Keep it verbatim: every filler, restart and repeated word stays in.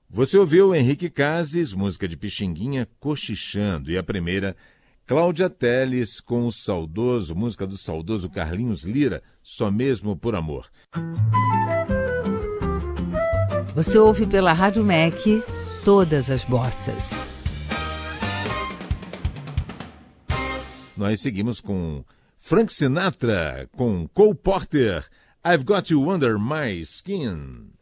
Você ouviu Henrique Cases, música de Pixinguinha, Cochichando. E a primeira, Cláudia Telles, com o saudoso, música do saudoso Carlinhos Lira, Só Mesmo por Amor. Você ouve pela Rádio M E C todas as bossas. Nós seguimos com Frank Sinatra, com Cole Porter, I've Got You Under My Skin.